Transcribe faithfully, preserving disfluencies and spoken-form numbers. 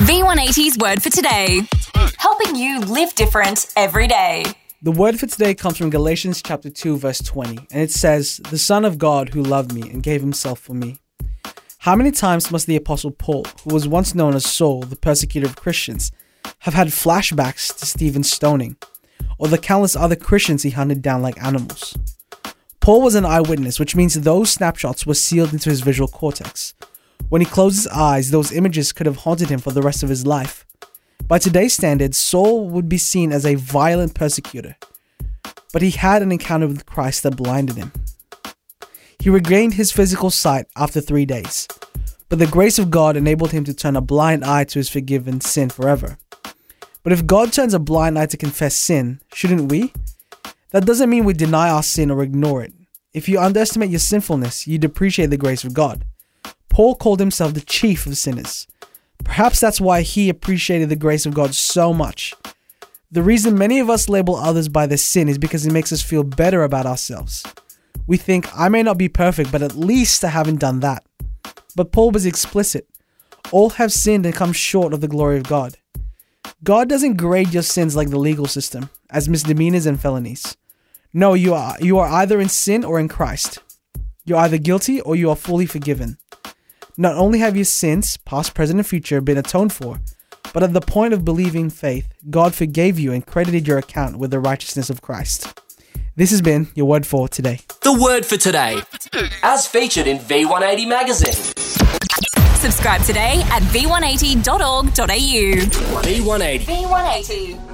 V one eighty's Word for Today. Helping you live different every day. The word for today comes from Galatians chapter two, verse twenty, and it says, "The Son of God who loved me and gave himself for me." How many times must the Apostle Paul, who was once known as Saul, the persecutor of Christians, have had flashbacks to Stephen's stoning, or the countless other Christians he hunted down like animals? Paul was an eyewitness, which means those snapshots were sealed into his visual cortex. When he closed his eyes, those images could have haunted him for the rest of his life. By today's standards, Saul would be seen as a violent persecutor, but he had an encounter with Christ that blinded him. He regained his physical sight after three days, but the grace of God enabled him to turn a blind eye to his forgiven sin forever. But if God turns a blind eye to confess sin, shouldn't we? That doesn't mean we deny our sin or ignore it. If you underestimate your sinfulness, you depreciate the grace of God. Paul called himself the chief of sinners. Perhaps that's why he appreciated the grace of God so much. The reason many of us label others by their sin is because it makes us feel better about ourselves. We think, I may not be perfect, but at least I haven't done that. But Paul was explicit. All have sinned and come short of the glory of God. God doesn't grade your sins like the legal system, as misdemeanors and felonies. No, you are, you are either in sin or in Christ. You're either guilty or you are fully forgiven. Not only have your sins, past, present, and future, been atoned for, but at the point of believing faith, God forgave you and credited your account with the righteousness of Christ. This has been your Word for Today. The Word for Today, as featured in V one eighty magazine. Subscribe today at v one eighty dot org dot a u. V one eighty. V one eighty.